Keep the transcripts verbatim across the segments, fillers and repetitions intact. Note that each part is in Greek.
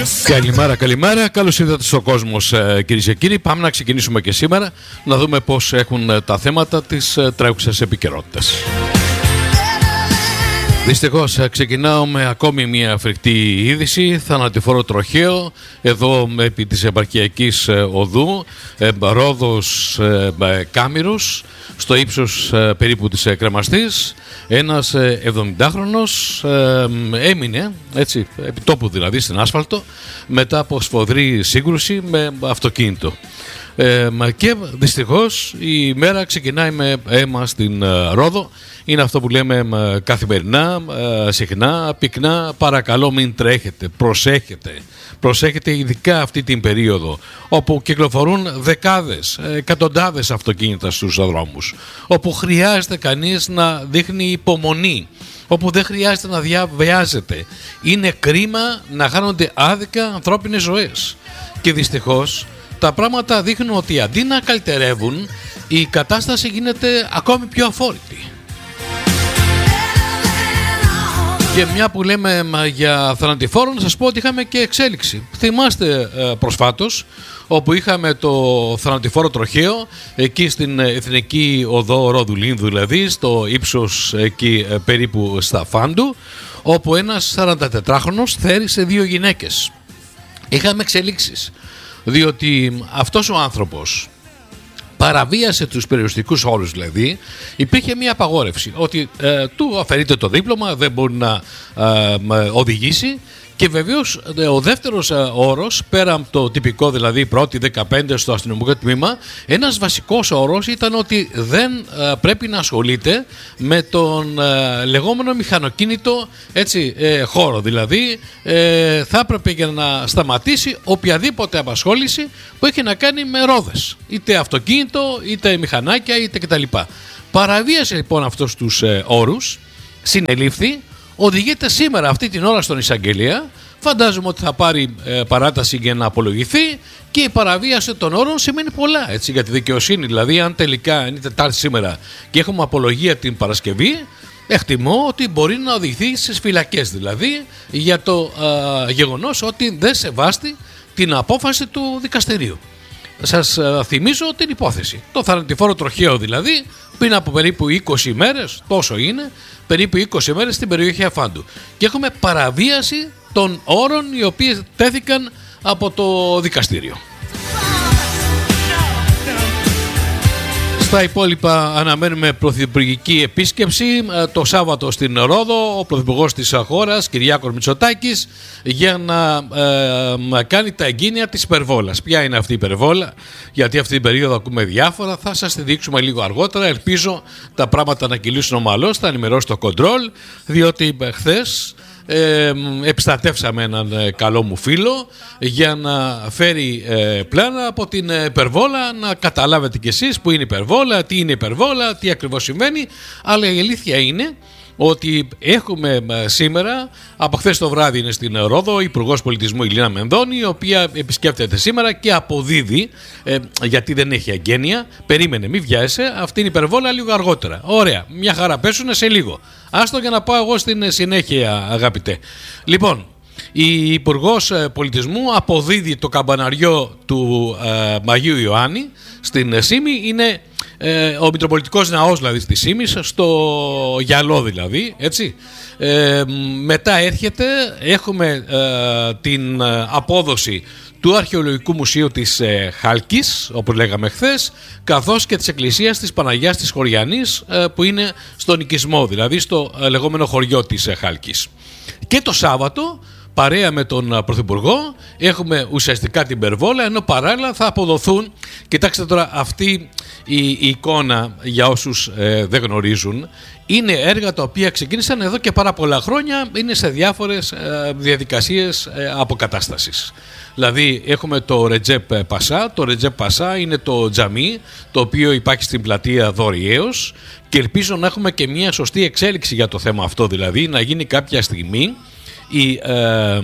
Καλημέρα, καλημέρα. Καλώς ήρθατε στο Κόσμος, κυρίες και κύριοι. Πάμε να ξεκινήσουμε και σήμερα να δούμε πώς έχουν τα θέματα της τρέχουσας επικαιρότητας. Δυστυχώς ξεκινάω με ακόμη μια φρικτή είδηση. Θανατηφόρο τροχαίο εδώ επί της επαρχιακής οδού Ρόδος Κάμηρος, στο ύψος περίπου της Κρεμαστής. Ένας εβδομηντάχρονος έμεινε έτσι, επί τόπου δηλαδή στην άσφαλτο, μετά από σφοδρή σύγκρουση με αυτοκίνητο. Ε, και δυστυχώς η μέρα ξεκινάει με αίμα στην Ρόδο. Είναι αυτό που λέμε καθημερινά, συχνά, πυκνά. Παρακαλώ μην τρέχετε, προσέχετε. Προσέχετε ειδικά αυτή την περίοδο όπου κυκλοφορούν δεκάδες, εκατοντάδες αυτοκίνητα στους δρόμους, όπου χρειάζεται κανείς να δείχνει υπομονή, όπου δεν χρειάζεται να διαβιάζεται. Είναι κρίμα να χάνονται άδικα ανθρώπινες ζωές. Και δυστυχώς τα πράγματα δείχνουν ότι αντί να καλυτερεύουν, η κατάσταση γίνεται ακόμη πιο αφόρητη. Και μια που λέμε για θανατηφόρο, να σας πω ότι είχαμε και εξέλιξη. Θυμάστε προσφάτως, όπου είχαμε το θανατηφόρο τροχαίο εκεί στην Εθνική Οδό Ρόδου Λίνδου, δηλαδή στο ύψος εκεί περίπου στα Φάντου, όπου ένας σαραντατετράχρονος θέρισε δύο γυναίκες. Είχαμε εξελίξεις, διότι αυτός ο άνθρωπος παραβίασε τους περιοριστικούς όρους, δηλαδή υπήρχε μια απαγόρευση ότι ε, του αφαιρείται το δίπλωμα, δεν μπορεί να ε, οδηγήσει. Και βεβαίως ο δεύτερος όρος, πέρα από το τυπικό δηλαδή πρώτη δεκαπέντε στο αστυνομικό τμήμα, ένας βασικός όρος ήταν ότι δεν ε, πρέπει να ασχολείται με τον ε, λεγόμενο μηχανοκίνητο έτσι, ε, χώρο. Δηλαδή ε, θα έπρεπε για να σταματήσει οποιαδήποτε απασχόληση που έχει να κάνει με ρόδες, είτε αυτοκίνητο, είτε μηχανάκια, είτε κτλ. Παραβίασε λοιπόν αυτούς τους ε, όρους, συνελήφθη. Οδηγείται σήμερα αυτή την ώρα στον εισαγγελία. Φαντάζομαι ότι θα πάρει ε, παράταση για να απολογηθεί, και η παραβίαση των όρων σημαίνει πολλά έτσι, για τη δικαιοσύνη. Δηλαδή, αν τελικά είναι Τετάρτη σήμερα και έχουμε απολογία την Παρασκευή, εκτιμώ ότι μπορεί να οδηγηθεί στις φυλακές, δηλαδή για το ε, γεγονός ότι δεν σεβάστη την απόφαση του δικαστηρίου. Σας ε, θυμίζω την υπόθεση. Το θανατηφόρο τροχαίο δηλαδή, πριν από περίπου είκοσι ημέρες, τόσο είναι, περίπου είκοσι ημέρες στην περιοχή Αφάντου. Και έχουμε παραβίαση των όρων οι οποίοι τέθηκαν από το δικαστήριο. Στα υπόλοιπα αναμένουμε πρωθυπουργική επίσκεψη το Σάββατο στην Ρόδο, ο πρωθυπουργός της χώρας, Κυριάκος Μητσοτάκης, για να ε, κάνει τα εγκίνια της υπερβόλας. Ποια είναι αυτή η υπερβόλα? Γιατί αυτή την περίοδο ακούμε διάφορα, θα σας τη δείξουμε λίγο αργότερα. Ελπίζω τα πράγματα να κυλήσουν ομαλώς, θα ενημερώσει το κοντρόλ, διότι χθες Ε, επιστατεύσαμε έναν ε, καλό μου φίλο για να φέρει ε, πλάνα από την υπερβόλα, να καταλάβετε κι εσείς που είναι υπερβόλα, τι είναι υπερβόλα, τι ακριβώς σημαίνει. Αλλά η αλήθεια είναι ότι έχουμε ε, σήμερα, από χθες το βράδυ είναι στην Ρόδο η Υπουργός Πολιτισμού Ηλίνα Μενδώνη, η οποία επισκέπτεται σήμερα και αποδίδει, ε, γιατί δεν έχει αγγένεια. Περίμενε, μη βιάζεσαι, αυτή είναι η υπερβόλα λίγο αργότερα. Ωραία, μια χαρά, πέσουνε σε λίγο. Άστο για να πάω εγώ στην συνέχεια, αγαπητέ. Λοιπόν, η Υπουργός Πολιτισμού αποδίδει το καμπαναριό του ε, Μαγείου Ιωάννη στην Σύμη. Είναι ε, ο Μητροπολιτικός Ναός δηλαδή στη Σύμη, στο Γυαλό δηλαδή, έτσι. Ε, μετά έρχεται, έχουμε ε, την απόδοση του Αρχαιολογικού Μουσείου της ε, Χάλκης, όπως λέγαμε χθες, καθώς και της Εκκλησίας της Παναγιάς της Χωριανής, ε, που είναι στον οικισμό, δηλαδή στο ε, λεγόμενο χωριό της ε, Χάλκης. Και το Σάββατο, παρέα με τον Πρωθυπουργό, έχουμε ουσιαστικά την υπερβόλα, ενώ παράλληλα θα αποδοθούν, κοιτάξτε τώρα, αυτή η, η εικόνα για όσους ε, δεν γνωρίζουν, είναι έργα τα οποία ξεκίνησαν εδώ και πάρα πολλά χρόνια, είναι σε διάφορες ε, διαδικασίες ε, αποκατάστασης. Δηλαδή έχουμε το Ρετζέπ Πασά. Το Ρετζέπ Πασά είναι το τζαμί το οποίο υπάρχει στην πλατεία Δωριαίος, και ελπίζω να έχουμε και μια σωστή εξέλιξη για το θέμα αυτό, δηλαδή να γίνει κάποια στιγμή η ε,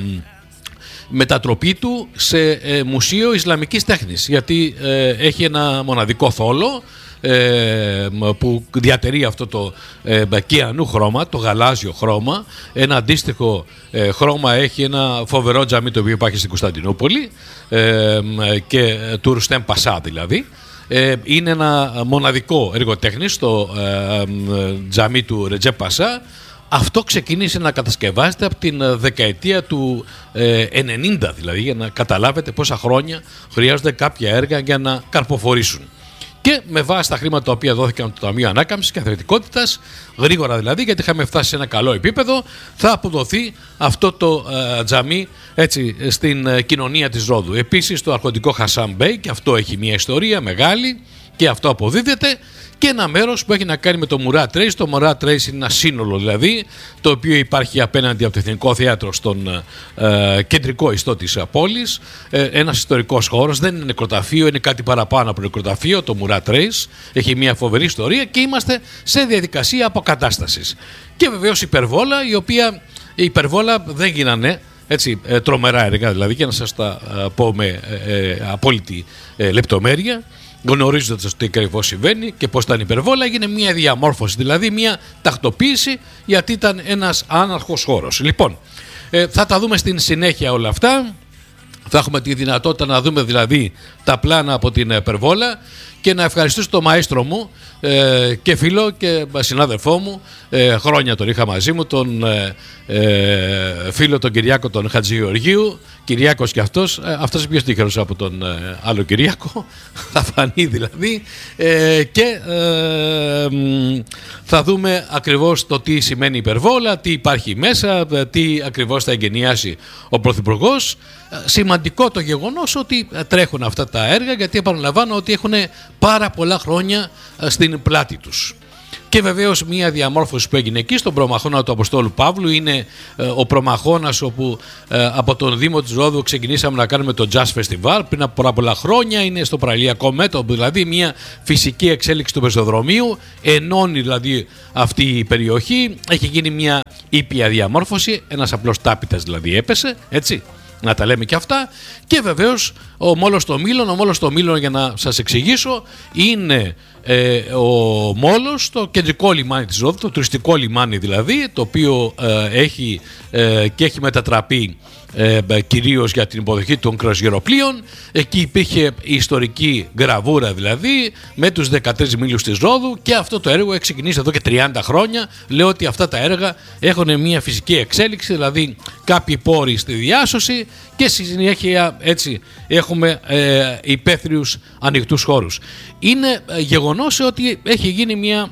μετατροπή του σε ε, μουσείο Ισλαμικής τέχνης, γιατί ε, έχει ένα μοναδικό θόλο ε, που διατηρεί αυτό το ε, κιανού χρώμα, το γαλάζιο χρώμα. Ένα αντίστοιχο ε, χρώμα έχει ένα φοβερό τζαμί το οποίο υπάρχει στην Κωνσταντινούπολη ε, και του Ρουστέμ Πασά δηλαδή. Ε, είναι ένα μοναδικό εργοτέχνη στο ε, τζαμί του Ρετζέπ Πασά. Αυτό ξεκίνησε να κατασκευάζεται από την δεκαετία του ε, ενενήντα, δηλαδή, για να καταλάβετε πόσα χρόνια χρειάζονται κάποια έργα για να καρποφορήσουν. Και με βάση τα χρήματα τα οποία δόθηκαν από το Ταμείο Ανάκαμψης και Αθλητικότητας, γρήγορα δηλαδή, γιατί είχαμε φτάσει σε ένα καλό επίπεδο, θα αποδοθεί αυτό το ε, τζαμί έτσι, στην ε, κοινωνία της Ρόδου. Επίσης το αρχοντικό Χασάν Μπέι, και αυτό έχει μια ιστορία μεγάλη και αυτό αποδίδεται. Και ένα μέρος που έχει να κάνει με το Μουράτ Ρέις. Το Μουράτ Ρέις είναι ένα σύνολο δηλαδή, το οποίο υπάρχει απέναντι από το Εθνικό Θέατρο στον ε, κεντρικό ιστό της πόλης. Ε, ένας ιστορικός χώρος, δεν είναι νεκροταφείο, είναι κάτι παραπάνω από νεκροταφείο. Το Μουράτ Ρέις έχει μια φοβερή ιστορία και είμαστε σε διαδικασία αποκατάστασης. Και βεβαίως υπερβόλα, η οποία η υπερβόλα δεν γίνανε έτσι, ε, τρομερά έργα, δηλαδή, και να σας τα ε, πω με ε, ε, απόλυτη ε, λεπτομέρεια. Γνωρίζοντας τι ακριβώς συμβαίνει και πώς ήταν υπερβόλα, έγινε μια διαμόρφωση, δηλαδή μια τακτοποίηση, γιατί ήταν ένας άναρχος χώρος. Λοιπόν, ε, θα τα δούμε στην συνέχεια όλα αυτά. Θα έχουμε τη δυνατότητα να δούμε δηλαδή τα πλάνα από την υπερβόλα και να ευχαριστήσω τον μαέστρο μου ε, και φίλο και συνάδελφό μου, ε, χρόνια τον είχα μαζί μου, τον ε, ε, φίλο τον Κυριάκο τον Χατζηγεωργίου. Κυριάκος και αυτός, ε, αυτός είναι πιο τύχερος από τον ε, άλλο Κυριάκο, θα φανεί δηλαδή, ε, και ε, θα δούμε ακριβώς το τι σημαίνει υπερβόλα, τι υπάρχει μέσα, τι ακριβώς θα εγκαινιάσει ο Πρωθυπουργός. Σημαντικό το γεγονός ότι τρέχουν αυτά τα έργα, γιατί επαναλαμβάνω ότι έχουν πάρα πολλά χρόνια στην πλάτη τους. Και βεβαίως μια διαμόρφωση που έγινε εκεί στον προμαχώνα του Αποστόλου Παύλου είναι ε, ο προμαχώνας όπου ε, από τον Δήμο της Ρόδου ξεκινήσαμε να κάνουμε το Jazz Festival πριν από πολλά πολλά χρόνια. Είναι στο παραλιακό μέτωπο, δηλαδή μια φυσική εξέλιξη του πεζοδρομίου, ενώνει δηλαδή αυτή η περιοχή, έχει γίνει μια ήπια διαμόρφωση, ένας απλός τάπητας δηλαδή έπεσε, έτσι. Να τα λέμε και αυτά. Και βεβαίως ο Μόλος το Μήλον, ο Μόλος το Μήλον, για να σας εξηγήσω, είναι ε, ο Μόλος, το κεντρικό λιμάνι της Ρόδου, το τουριστικό λιμάνι δηλαδή, το οποίο ε, έχει ε, και έχει μετατραπεί ε, κυρίως για την υποδοχή των κρουαζιεροπλοίων. Εκεί υπήρχε η ιστορική γραβούρα δηλαδή με τους δεκατρείς μήλους της Ρόδου, και αυτό το έργο έχει ξεκινήσει εδώ και τριάντα χρόνια. Λέω ότι αυτά τα έργα έχουν μια φυσική εξέλιξη, δηλαδή κάποιοι πόροι στη διάσωση, και στη συνέχεια έτσι έχουμε ε, υπαίθριους ανοιχτούς χώρους. Είναι ε, γεγονός ότι έχει γίνει μια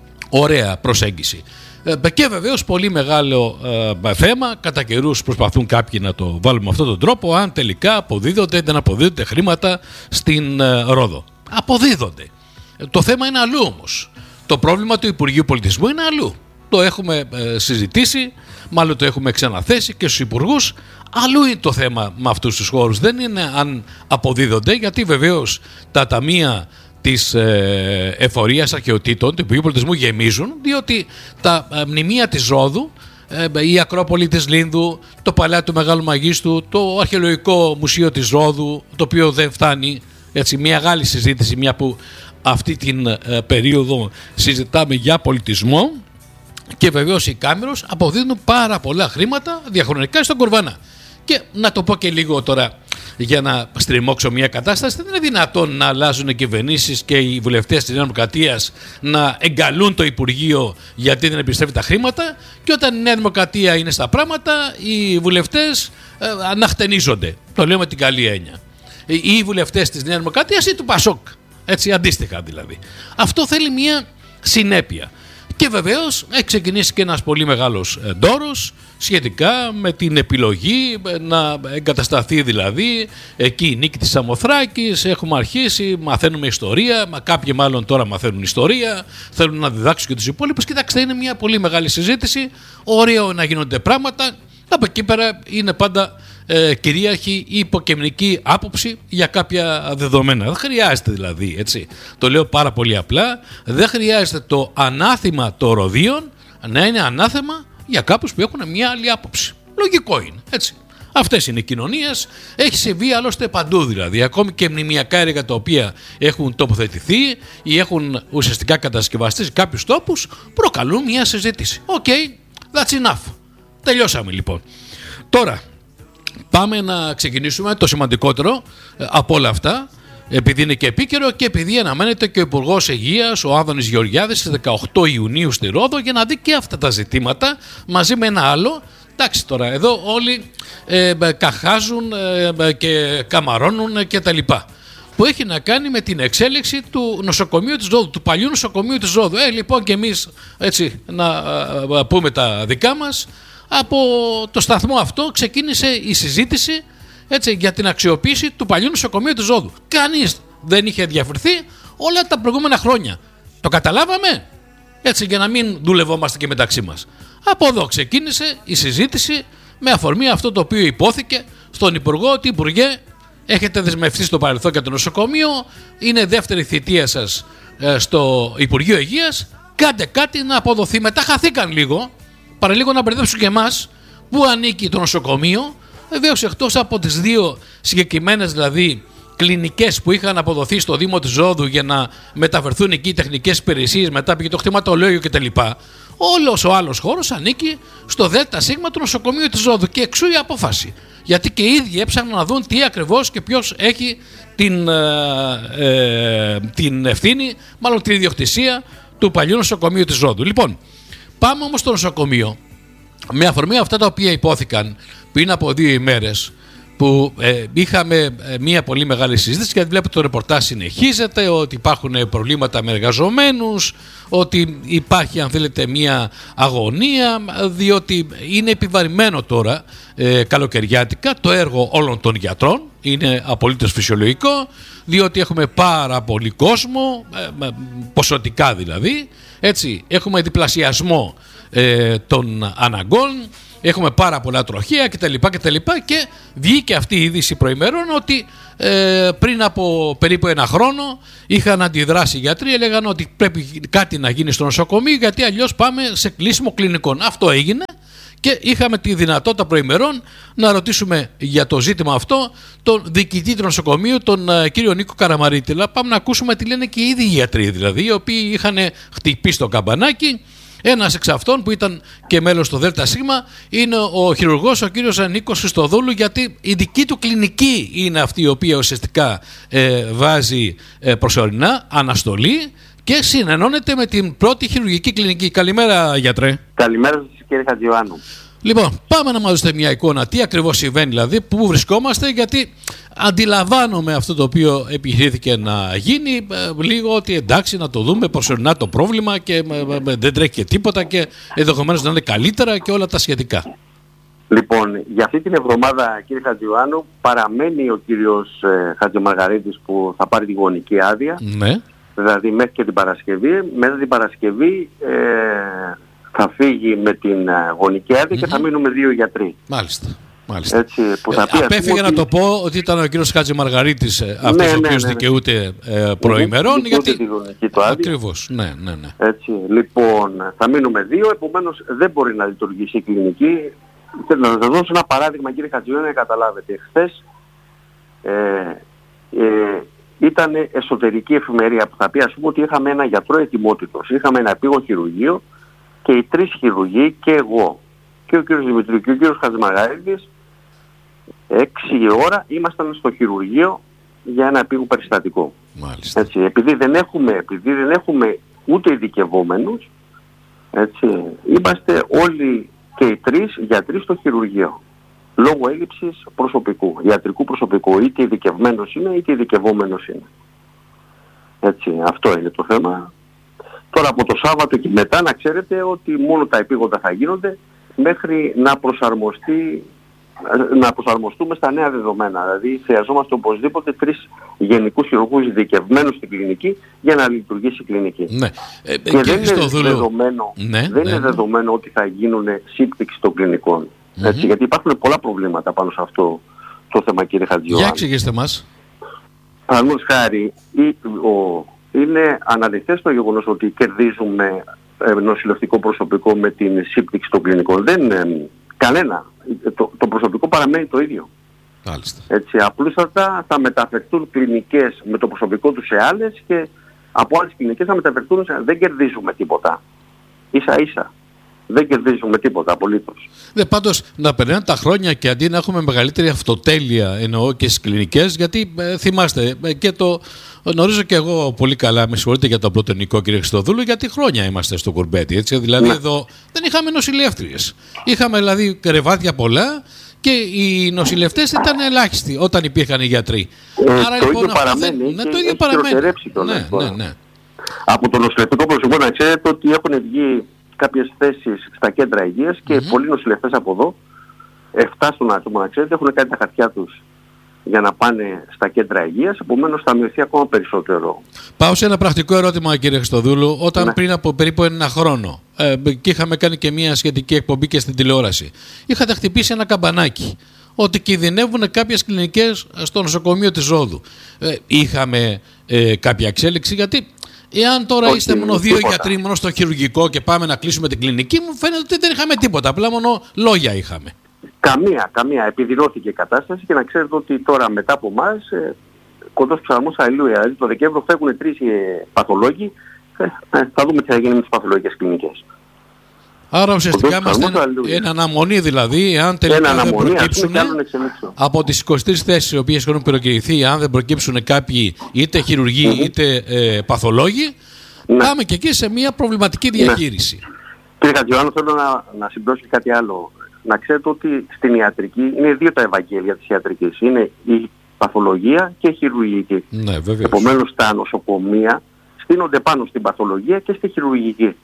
ωραία προσέγγιση. Ε, και βεβαίως πολύ μεγάλο ε, θέμα, κατά καιρούς προσπαθούν κάποιοι να το βάλουν με αυτόν τον τρόπο, αν τελικά αποδίδονται, δεν αποδίδονται χρήματα στην ε, Ρόδο. Αποδίδονται. Ε, το θέμα είναι αλλού όμως. Το πρόβλημα του Υπουργείου Πολιτισμού είναι αλλού. Το έχουμε ε, συζητήσει, μάλλον το έχουμε ξαναθέσει και στους υπουργούς. Αλλού είναι το θέμα με αυτούς τους χώρους. Δεν είναι αν αποδίδονται, γιατί βεβαίως τα ταμεία της ε, εφορίας αρχαιοτήτων του Υπουργείου Πολιτισμού γεμίζουν, διότι τα ε, μνημεία της Ρόδου, ε, η Ακρόπολη της Λίνδου, το Παλάτι του Μεγάλου Μαγίστου, το Αρχαιολογικό Μουσείο της Ρόδου, το οποίο δεν φτάνει, έτσι, μια μεγάλη συζήτηση, μια που αυτή την ε, περίοδο συζητάμε για πολιτισμό. Και βεβαίως οι κάμερες αποδίδουν πάρα πολλά χρήματα διαχρονικά στον Κορβανά. Και να το πω και λίγο τώρα, για να στριμώξω μια κατάσταση, δεν είναι δυνατόν να αλλάζουν οι κυβερνήσεις και οι βουλευτές της Νέας Δημοκρατίας να εγκαλούν το Υπουργείο γιατί δεν επιστρέφει τα χρήματα, και όταν η Νέα Δημοκρατία είναι στα πράγματα, οι βουλευτές ε, αναχτενίζονται. Το λέω με την καλή έννοια. Ή οι βουλευτές της Νέας Δημοκρατίας ή του Πασόκ. Έτσι, αντίστοιχα δηλαδή. Αυτό θέλει μια συνέπεια. Και βεβαίως έχει ξεκινήσει και ένας πολύ μεγάλος ντόρος σχετικά με την επιλογή να εγκατασταθεί δηλαδή εκεί η νίκη της Σαμοθράκης. Έχουμε αρχίσει, μαθαίνουμε ιστορία, μα κάποιοι μάλλον τώρα μαθαίνουν ιστορία, θέλουν να διδάξουν και τους υπόλοιπους. Κοιτάξτε, είναι μια πολύ μεγάλη συζήτηση, ωραίο να γίνονται πράγματα. Από εκεί πέρα είναι πάντα ε, κυρίαρχη η υποκειμενική άποψη για κάποια δεδομένα. Δεν χρειάζεται δηλαδή, έτσι, το λέω πάρα πολύ απλά, δεν χρειάζεται το ανάθημα των ροδίων να είναι ανάθεμα για κάποιους που έχουν μια άλλη άποψη. Λογικό είναι, έτσι. Αυτές είναι οι κοινωνίες. Έχει συμβεί άλλωστε παντού δηλαδή. Ακόμη και μνημειακά έργα τα οποία έχουν τοποθετηθεί ή έχουν ουσιαστικά κατασκευαστεί σε κάποιους τόπους προκαλούν μια συζήτηση. Οκ, okay, that's enough. Τελειώσαμε λοιπόν. Τώρα πάμε να ξεκινήσουμε το σημαντικότερο από όλα αυτά, επειδή είναι και επίκαιρο και επειδή αναμένεται και ο Υπουργός Υγείας, ο Άδωνης Γεωργιάδης, στις δεκαοκτώ Ιουνίου στη Ρόδο για να δει και αυτά τα ζητήματα μαζί με ένα άλλο. Εντάξει, τώρα εδώ όλοι ε, καχάζουν ε, και καμαρώνουν και τα λοιπά, που έχει να κάνει με την εξέλιξη του νοσοκομείου της Ρόδου, του παλιού νοσοκομείου της Ρόδου. Ε, λοιπόν και εμείς έτσι να α, πούμε τα δικά μας. Από το σταθμό αυτό ξεκίνησε η συζήτηση, έτσι, για την αξιοποίηση του παλιού νοσοκομείου της Ρόδου. Κανείς δεν είχε διαφερθεί όλα τα προηγούμενα χρόνια. Το καταλάβαμε, έτσι, για να μην δουλευόμαστε και μεταξύ μας. Από εδώ ξεκίνησε η συζήτηση με αφορμή αυτό το οποίο υπόθηκε στον Υπουργό, ότι Υπουργέ, έχετε δεσμευτεί στο παρελθόν για το νοσοκομείο, είναι δεύτερη θητεία σας ε, στο Υπουργείο Υγείας, κάντε κάτι να αποδοθεί. Μετά χαθήκαν λίγο, παραλίγο να μπερδέψουν και εμάς, που ανήκει το νοσοκομείο. Βεβαίως, εκτός από τις δύο συγκεκριμένες δηλαδή κλινικές που είχαν αποδοθεί στο Δήμο της Ρόδου για να μεταφερθούν εκεί οι τεχνικές υπηρεσίες, μετά πήγε το κτηματολόγιο κτλ. Όλος ο άλλος χώρος ανήκει στο ΔΣ του νοσοκομείου της Ρόδου και εξού η απόφαση. Γιατί και οι ίδιοι έψαχναν να δουν τι ακριβώς και ποιος έχει την, ε, ε, την ευθύνη, μάλλον την ιδιοκτησία του παλιού νοσοκομείου της Ρόδου. Λοιπόν, πάμε όμως στο νοσοκομείο με αφορμή αυτά τα οποία υπόθηκαν πριν από δύο ημέρες, που ε, είχαμε ε, μια πολύ μεγάλη συζήτηση, γιατί βλέπετε το ρεπορτάζ συνεχίζεται, ότι υπάρχουν προβλήματα με εργαζομένους, ότι υπάρχει, αν θέλετε, μια αγωνία, διότι είναι επιβαρημένο τώρα ε, καλοκαιριάτικα το έργο όλων των γιατρών. Είναι απολύτως φυσιολογικό, διότι έχουμε πάρα πολύ κόσμο, ε, ποσοτικά δηλαδή, έτσι, έχουμε διπλασιασμό ε, των αναγκών, έχουμε πάρα πολλά τροχεία κτλ. κτλ. Και βγήκε αυτή η είδηση προημερών ότι ε, πριν από περίπου ένα χρόνο είχαν αντιδράσει οι γιατροί, έλεγαν ότι πρέπει κάτι να γίνει στο νοσοκομείο, γιατί αλλιώς πάμε σε κλείσιμο κλινικών. Αυτό έγινε και είχαμε τη δυνατότητα προημερών να ρωτήσουμε για το ζήτημα αυτό τον διοικητή του νοσοκομείου, τον uh, κύριο Νίκο Καραμαρίτη. Πάμε να ακούσουμε τι λένε και οι ίδιοι οι γιατροί, δηλαδή, οι οποίοι είχαν χτυπήσει το καμπανάκι. Ένας εξ αυτών που ήταν και μέλος στο ΔΣ είναι ο χειρουργός ο κύριος Νίκος Χριστοδούλου, γιατί η δική του κλινική είναι αυτή η οποία ουσιαστικά ε, βάζει ε, προσωρινά αναστολή και συνενώνεται με την πρώτη χειρουργική κλινική. Καλημέρα, γιατρέ. Καλημέρα σας, κύριε Χατζιωάννου. Λοιπόν, πάμε να μας δώσετε μια εικόνα τι ακριβώς συμβαίνει, δηλαδή πού βρισκόμαστε, γιατί αντιλαμβάνομαι αυτό το οποίο επιχειρήθηκε να γίνει, λίγο ότι εντάξει να το δούμε προσωρινά το πρόβλημα και δεν τρέχει και τίποτα και ενδεχομένως να είναι καλύτερα και όλα τα σχετικά. Λοιπόν, για αυτή την εβδομάδα, κύριε Χατζιωάννου, παραμένει ο κύριος ε, Χατζημαργαρίτης που θα πάρει τη γονική άδεια, ναι. Δηλαδή μέχρι και την Παρασκευή. Μετά την Παρασκευή ε, θα φύγει με την γονική άδεια mm-hmm. και θα μείνουμε δύο γιατροί. Μάλιστα. Μάλιστα. Έτσι, που θα πει, απέφυγε ότι... να το πω ότι ήταν ο κύριος Χατζημαργαρίτης ε, αυτός ναι, ο οποίος ναι, ναι, δικαιούται ε, προημερών. Ναι, γιατί... Ακριβώς, ναι, ναι, ναι. Έτσι, λοιπόν, θα μείνουμε δύο, επομένως δεν μπορεί να λειτουργήσει η κλινική. Θέλω να σας δώσω ένα παράδειγμα, κύριε Χατζιωάννου, να καταλάβετε. Χθες ε, ε, ήταν εσωτερική εφημερία που θα πει, ας πούμε, ότι είχαμε ένα γιατρό ετοιμότητος, είχαμε ένα επίγον χειρουργείο και οι τρεις χειρουργοί και εγώ και ο κύριος Δημητρίου και ο κύριος Χατζημαργαρίτης έξι ώρα ήμασταν στο χειρουργείο για ένα επίγον περιστατικό. Μάλιστα. Έτσι, επειδή δεν έχουμε, επειδή δεν έχουμε ούτε ειδικευόμενους, έτσι, είμαστε όλοι και οι τρεις γιατροί στο χειρουργείο. Λόγω έλλειψης προσωπικού, ιατρικού προσωπικού, είτε ειδικευμένος είναι είτε ειδικευόμενος είναι. Έτσι, αυτό είναι το θέμα. Τώρα από το Σάββατο και μετά να ξέρετε ότι μόνο τα επίγοντα θα γίνονται μέχρι να προσαρμοστεί, να προσαρμοστούμε στα νέα δεδομένα. Δηλαδή χρειαζόμαστε οπωσδήποτε τρεις γενικούς χειρουργούς ειδικευμένους στην κλινική για να λειτουργήσει η κλινική. Ναι. Ε, και, και δεν, είναι δεδομένο, ναι, δεν ναι. είναι δεδομένο ότι θα γίνουν σύμπτυξη των κλινικών. Mm-hmm. Έτσι, γιατί υπάρχουν πολλά προβλήματα πάνω σε αυτό το θέμα, κύριε Χατζιωάννου. Για εξηγήστε μας. Παραδείγματος χάρη, είναι αναλυθές το γεγονός ότι κερδίζουμε νοσηλευτικό προσωπικό με την σύμπτυξη των κλινικών. Δεν, Κανένα. Το, το προσωπικό παραμένει το ίδιο. Μάλιστα. Έτσι, απλούστατα θα μεταφερθούν κλινικές με το προσωπικό τους σε άλλες και από άλλες κλινικές θα μεταφερθούν σε... Δεν κερδίζουμε τίποτα. Ίσα ίσα. Δεν κερδίζουμε τίποτα απολύτως. Ναι, πάντως να περνάνε τα χρόνια και αντί να έχουμε μεγαλύτερη αυτοτέλεια, εννοώ και στις κλινικές, γιατί ε, θυμάστε ε, και το γνωρίζω και εγώ πολύ καλά, με συγχωρείτε για το πρωτονικό κύριε Χριστοδούλου, γιατί χρόνια είμαστε στο κουρμπέτι. Έτσι, δηλαδή ναι. Εδώ δεν είχαμε νοσηλεύτριες. Είχαμε δηλαδή κρεβάτια πολλά και οι νοσηλευτές ήταν ελάχιστοι όταν υπήρχαν οι γιατροί. Ε, Άρα το λοιπόν ίδιο παραμένει. Ναι, το ίδιο παραμένει. Ναι, ναι, ναι. Από το νοσηλευτικό προσωπικό να ξέρετε ότι έχουν βγει κάποιες θέσεις στα κέντρα υγείας και mm-hmm. πολλοί νοσηλευτές από εδώ, εφτά στον άτομο να ξέρετε, έχουν κάνει τα χαρτιά τους για να πάνε στα κέντρα υγείας, επομένως θα μειωθεί ακόμα περισσότερο. Πάω σε ένα πρακτικό ερώτημα κύριε Χριστοδούλου. Όταν ναι. πριν από περίπου ένα χρόνο ε, και είχαμε κάνει και μια σχετική εκπομπή και στην τηλεόραση, είχατε χτυπήσει ένα καμπανάκι ότι κινδυνεύουν κάποιες κλινικές στο νοσοκομείο της Ρόδου. Ε, είχαμε ε, κάποια εξέλιξη, γιατί εάν τώρα όχι, είστε μόνο δύο τίποτα. γιατροί μόνο στο χειρουργικό και πάμε να κλείσουμε την κλινική, μου φαίνεται ότι δεν είχαμε τίποτα, απλά μόνο λόγια είχαμε. Καμία, καμία. Επιδεινώθηκε η κατάσταση και να ξέρετε ότι τώρα μετά από εμάς, ε, κοντός ψαλμός αλληλούια, δηλαδή το Δεκέμβριο φεύγουν τρεις ε, παθολόγοι, ε, ε, θα δούμε τι θα γίνει με τις παθολογικές κλινικές. Άρα ουσιαστικά είμαστε εν αναμονή δηλαδή, εάν τελικά δεν προκύψουν από τις είκοσι τρεις θέσεις οι οποίες έχουν προκυριθεί, αν δεν προκύψουν κάποιοι είτε χειρουργοί mm-hmm. είτε ε, παθολόγοι, ναι. πάμε και εκεί σε μια προβληματική διαχείριση. Ναι. Κύριε Χατζιωάννου, θέλω να, να συμπληρώσω κάτι άλλο. Να ξέρετε ότι στην ιατρική είναι δύο τα Ευαγγέλια της ιατρικής. Είναι η παθολογία και η χειρουργική. Ναι, βεβαίως. Επομένως τα νοσοκομεία στείνονται πάνω στην παθολογία και στη χειρουργική.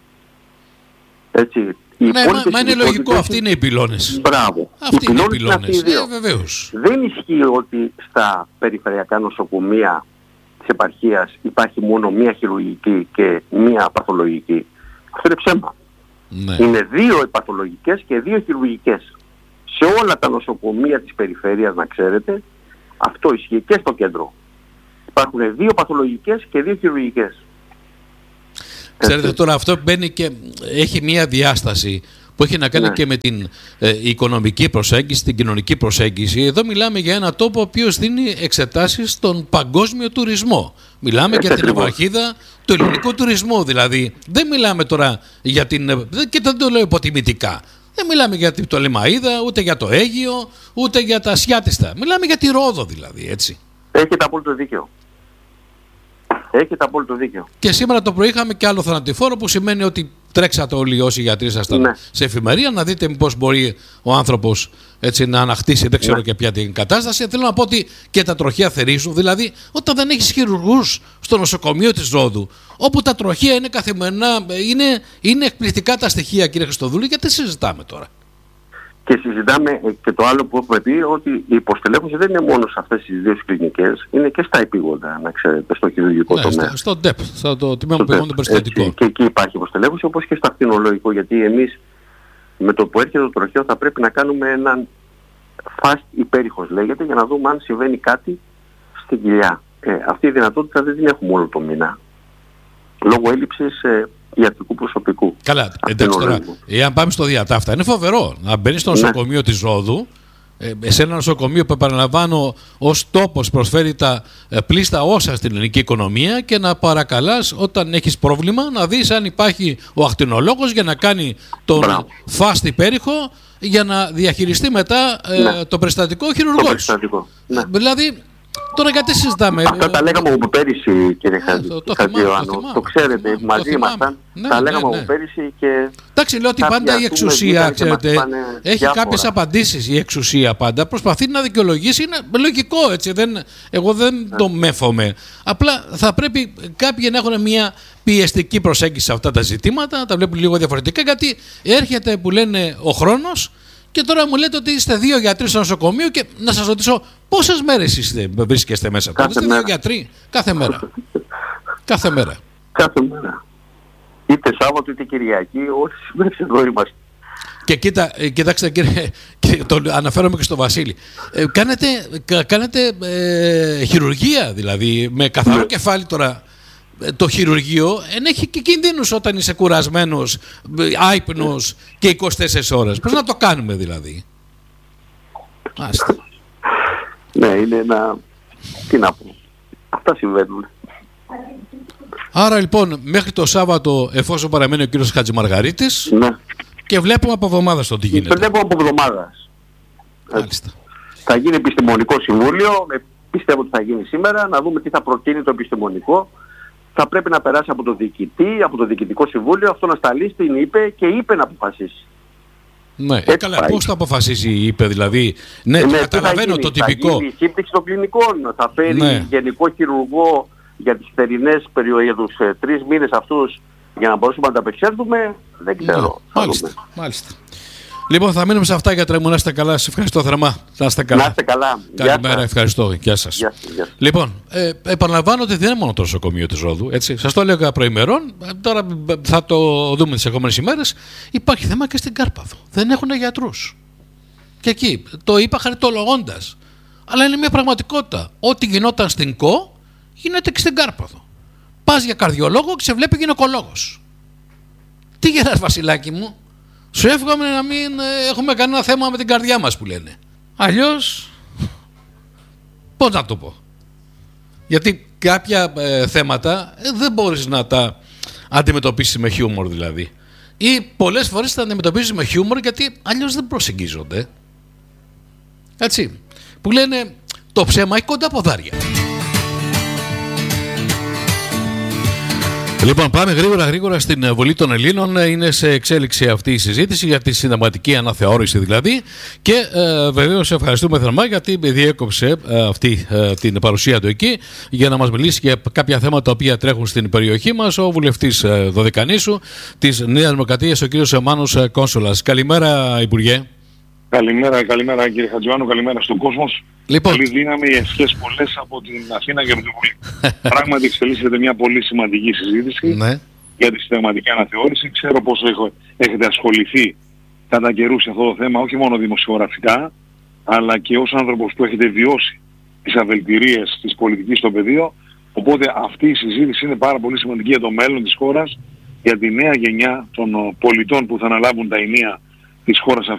Έτσι, ναι, μα, μα είναι λογικό, αυτοί είναι οι πυλώνες. Μπράβο. Αυτοί οι είναι οι πυλώνες. Ε, βεβαίως. Δεν ισχύει ότι στα περιφερειακά νοσοκομεία της επαρχίας υπάρχει μόνο μία χειρουργική και μία παθολογική. Αυτό είναι ψέμα. Ναι. Είναι δύο παθολογικές και δύο χειρουργικές. Σε όλα τα νοσοκομεία της περιφέρειας, να ξέρετε, αυτό ισχύει και στο κέντρο. Υπάρχουν δύο παθολογικές και δύο χειρουργικές. Ξέρετε τώρα, αυτό μπαίνει και έχει μία διάσταση που έχει να κάνει ναι. και με την ε, οικονομική προσέγγιση, την κοινωνική προσέγγιση. Εδώ μιλάμε για ένα τόπο ο οποίος δίνει εξετάσεις στον παγκόσμιο τουρισμό. Μιλάμε Έχει για την ευαρχίδα του ελληνικού τουρισμού. Δηλαδή δεν μιλάμε τώρα για την... και δεν το λέω υποτιμητικά. Δεν μιλάμε για την Πτολεμαΐδα, ούτε για το Αίγυο, ούτε για τα Ασιάτιστα. Μιλάμε για τη Ρόδο δηλαδή, έτσι. Έχετε απόλυτο δίκιο. Έχετε απόλυτο δίκιο. Και σήμερα το πρωί είχαμε και άλλο θανατηφόρο που σημαίνει ότι τρέξατε όλοι όσοι γιατροί ήσασταν ναι. σε εφημερία να δείτε πώς μπορεί ο άνθρωπος έτσι, να ανακτήσει, δεν ξέρω ναι. και ποια την κατάσταση. Θέλω να πω ότι και τα τροχεία θερίζουν. Δηλαδή, όταν δεν έχεις χειρουργούς στο νοσοκομείο της Ρόδου, όπου τα τροχεία είναι καθημερινά, είναι, είναι εκπληκτικά τα στοιχεία, κύριε Χριστοδούλη, γιατί συζητάμε τώρα. Και συζητάμε και το άλλο που έχουμε πει, ότι η υποστελέχωση δεν είναι μόνο σε αυτές τις δύο κλινικές, είναι και στα επίγοντα, να ξέρετε, στο χειρουργικό ναι, τομέα. Στο ντεπ, στο το τμήμα επίγοντων περιστατικών. Και εκεί υπάρχει υποστελέχωση, όπως και στο ακτινολογικό, γιατί εμείς με το που έρχεται το τροχαίο θα πρέπει να κάνουμε έναν fast υπέρηχος, λέγεται, για να δούμε αν συμβαίνει κάτι στην κοιλιά. Ε, αυτή η δυνατότητα δεν την έχουμε όλο το μήνα, λόγω έλλειψης ε, ιατρικού προσωπικού. Καλά, εντάξει τώρα, εάν πάμε στο διατάφτα, είναι φοβερό να μπαίνει στο νοσοκομείο ναι. της Ρόδου, ε, σε ένα νοσοκομείο που επαναλαμβάνω ως τόπος προσφέρει τα ε, πλήστα όσα στην ελληνική οικονομία και να παρακαλάς όταν έχεις πρόβλημα να δεις αν υπάρχει ο ακτινολόγος για να κάνει τον fast υπέρηχο για να διαχειριστεί μετά ε, ναι. το περιστατικό χειρουργός. Το περιστατικό. Ναι. Δηλαδή, τώρα γιατί συζητάμε. Αυτά τα λέγαμε από πέρυσι, κύριε Χατζιωάννου. Το, το ξέρετε, το μαζί ήμασταν. Ναι, τα λέγαμε ναι, ναι. από πέρυσι και. Εντάξει, λέω ότι πάντα η εξουσία, ξέρετε, έχει κάποιες απαντήσεις. Η εξουσία πάντα προσπαθεί να δικαιολογήσει. Είναι λογικό έτσι. Δεν, εγώ δεν ναι. το μέθομαι. Απλά θα πρέπει κάποιοι να έχουν μια πιεστική προσέγγιση σε αυτά τα ζητήματα. Τα βλέπουν λίγο διαφορετικά γιατί έρχεται που λένε ο χρόνος. Και τώρα μου λέτε ότι είστε δύο γιατροί στο νοσοκομείο και να σας ρωτήσω πόσες μέρες είστε, βρίσκεστε μέσα. Κάθε είστε μέρα. Δύο γιατροί κάθε μέρα. Κάθε μέρα. Κάθε μέρα. Είτε Σάββατο είτε Κυριακή, όλες τις μέρες εδώ είμαστε. Και κοίτα, κοιτάξτε κύριε, και το αναφέρομαι και στο Βασίλη. Ε, κάνετε κάνετε ε, χειρουργία δηλαδή με καθαρό ναι. κεφάλι τώρα. το χειρουργείο ενέχει και κινδύνους όταν είσαι κουρασμένος, άυπνος και είκοσι τέσσερις ώρες. Πώς να το κάνουμε δηλαδή? Άστα. Ναι, είναι ένα... Τι να πω. Αυτά συμβαίνουν. Άρα λοιπόν μέχρι το Σάββατο, εφόσον παραμένει ο κύριος Χατζημαργαρίτης, ναι. και βλέπουμε από εβδομάδα στο τι γίνεται. Βλέπουμε από εβδομάδα. Μάλιστα. Θα γίνει επιστημονικό συμβούλιο, πιστεύω ότι θα γίνει σήμερα, να δούμε τι θα προτείνει το επιστημονικό. Θα πρέπει να περάσει από το διοικητή, από το διοικητικό συμβούλιο, αυτό να σταλεί στην ΥΠΕ και η ΥΠΕ να αποφασίσει. Ναι, ε, καλά, πώς θα αποφασίσει η ΥΠΕ δηλαδή? Ναι, ναι, καταλαβαίνω το τυπικό. Θα γίνει η σύμπτυξη των κλινικών, θα φέρει ναι. γενικό χειρουργό για τις θερινές περιόδους, ε, τρεις μήνες αυτούς, για να μπορέσουμε να τα απεξέλθουμε, δεν ξέρω. Ναι, μάλιστα, μάλιστα. Λοιπόν, θα μείνουμε σε αυτά, γιατρέ μου. Να είστε καλά. Σας ευχαριστώ θερμά. Να είστε καλά. Να είστε καλά. Καλημέρα, ευχαριστώ. Γεια σας. Γεια σας, γεια σας. Λοιπόν, ε, επαναλαμβάνω ότι δεν είναι μόνο το νοσοκομείο της Ρόδου. Έτσι. Σας το έλεγα προημερών. Τώρα θα το δούμε τις επόμενες ημέρες. Υπάρχει θέμα και στην Κάρπαθο. Δεν έχουν γιατρούς. Και εκεί το είπα χαριτολογώντας. Αλλά είναι μια πραγματικότητα. Ό,τι γινόταν στην ΚΟ γίνεται και στην Κάρπαθο. Πας για καρδιολόγο και σε βλέπει γυναικολόγος. Τι γελάς, Βασιλάκι μου? Σου εύχομαι να μην έχουμε κανένα θέμα με την καρδιά μας που λένε. Αλλιώς, πώς να το πω. Γιατί κάποια ε, θέματα ε, δεν μπορείς να τα αντιμετωπίσεις με χιούμορ δηλαδή. Ή πολλές φορές τα αντιμετωπίζεις με χιούμορ γιατί αλλιώς δεν προσεγγίζονται. Έτσι. Που λένε το ψέμα έχει κοντά ποδάρια. Λοιπόν, πάμε γρήγορα γρήγορα στην Βουλή των Ελλήνων. Είναι σε εξέλιξη αυτή η συζήτηση για τη συνταγματική αναθεώρηση δηλαδή. Και ε, βεβαίως ευχαριστούμε θερμά γιατί διέκοψε ε, αυτή ε, την παρουσία του εκεί για να μας μιλήσει για κάποια θέματα τα οποία τρέχουν στην περιοχή μας ο βουλευτής ε, Δωδεκανήσου της Νέας Δημοκρατίας, ο κύριος Μάνος Κόνσολας. Καλημέρα, Υπουργέ. Καλημέρα, καλημέρα κύριε Χατζιωάννου, καλημέρα στον κόσμο. Λοιπόν. Καλή δύναμη, ευχές πολλές από την Αθήνα και από την Βουλή. Πράγματι εξελίσσεται μια πολύ σημαντική συζήτηση ναι. για τη συνταγματική αναθεώρηση. Ξέρω πόσο έχω, έχετε ασχοληθεί κατά καιρού σε αυτό το θέμα, όχι μόνο δημοσιογραφικά, αλλά και ως άνθρωπος που έχετε βιώσει τις αβελτηρίες της πολιτικής στο πεδίο. Οπότε αυτή η συζήτηση είναι πάρα πολύ σημαντική για το μέλλον της χώρας, για τη νέα γενιά των πολιτών που θα αναλάβουν τα ενία της χώρας αυτής.